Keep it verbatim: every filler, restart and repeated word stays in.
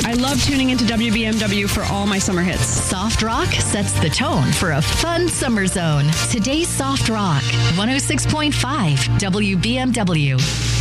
I love tuning into W B M W for all my summer hits. Soft rock sets the tone for a fun summer zone. Today's Soft Rock, one oh six point five W B M W.